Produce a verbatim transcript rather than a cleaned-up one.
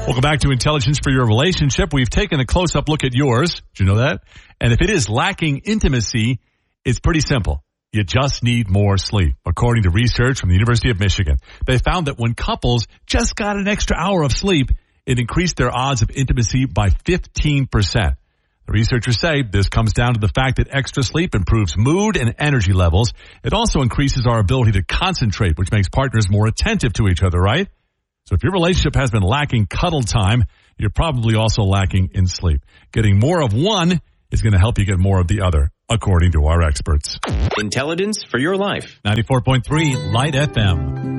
Welcome back to Intelligence for Your Relationship. We've taken a close-up look at yours. Did you know that? And if it is lacking intimacy, it's pretty simple. You just need more sleep. According to research from the University of Michigan, they found that when couples just got an extra hour of sleep, it increased their odds of intimacy by fifteen percent. The researchers say this comes down to the fact that extra sleep improves mood and energy levels. It also increases our ability to concentrate, which makes partners more attentive to each other, right? So if your relationship has been lacking cuddle time, you're probably also lacking in sleep. Getting more of one is going to help you get more of the other, according to our experts. Intelligence for your life. ninety-four point three Light F M.